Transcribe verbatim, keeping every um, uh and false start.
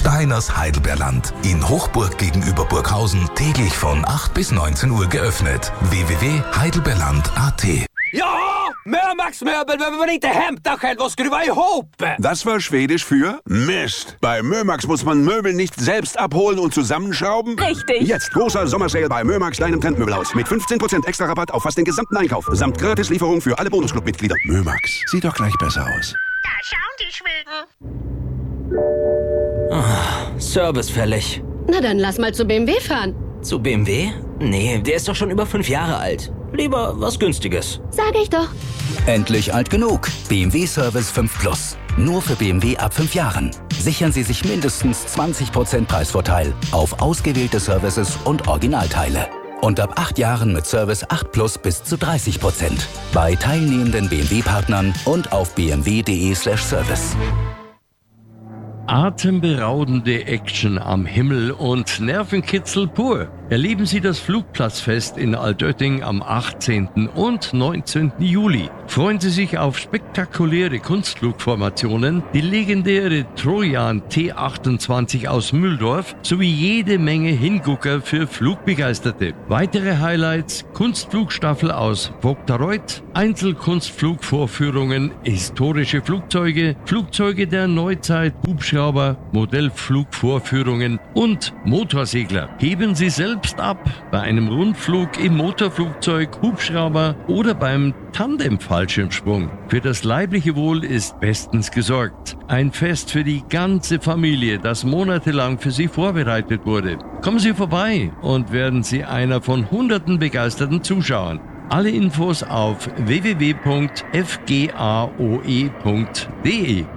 Steiners Heidelbeerland. In Hochburg gegenüber Burghausen täglich von acht bis neunzehn Uhr geöffnet. w w w punkt heidelbeerland punkt a t. Ja, Mörmax Möbel behöver man inte hämta själv och skruva ihop. Das war Schwedisch für Mist. Bei Mörmax muss man Möbel nicht selbst abholen und zusammenschrauben? Richtig. Jetzt großer Sommersale bei Mörmax, deinem Trendmöbelhaus. Mit fünfzehn Prozent extra Rabatt auf fast den gesamten Einkauf. Samt Gratislieferung für alle Bonusclub-Mitglieder. Mörmax, sieht doch gleich besser aus. Da schauen die Schweden. Oh, Service fällig. Na dann lass mal zu B M W fahren. Zu B M W? Nee, der ist doch schon über fünf Jahre alt. Lieber was Günstiges. Sag ich doch. Endlich alt genug. B M W Service fünf Plus. Nur für B M W ab fünf Jahren. Sichern Sie sich mindestens zwanzig Prozent Preisvorteil auf ausgewählte Services und Originalteile. Und ab acht Jahren mit Service acht Plus bis zu dreißig Prozent. Bei teilnehmenden B M W-Partnern und auf b m w punkt d e slash service. Atemberaubende Action am Himmel und Nervenkitzel pur. Erleben Sie das Flugplatzfest in Altötting am achtzehnten und neunzehnten Juli. Freuen Sie sich auf spektakuläre Kunstflugformationen, die legendäre Trojan T achtundzwanzig aus Mühldorf sowie jede Menge Hingucker für Flugbegeisterte. Weitere Highlights: Kunstflugstaffel aus Vogtareuth, Einzelkunstflugvorführungen, historische Flugzeuge, Flugzeuge der Neuzeit, Hubschrauber, Modellflugvorführungen und Motorsegler. Heben Sie selbst ab bei einem Rundflug im Motorflugzeug, Hubschrauber oder beim Tandem-Fallschirmsprung. Für das leibliche Wohl ist bestens gesorgt. Ein Fest für die ganze Familie, das monatelang für Sie vorbereitet wurde. Kommen Sie vorbei und werden Sie einer von hunderten begeisterten Zuschauern. Alle Infos auf w w w punkt f g a o e punkt d e.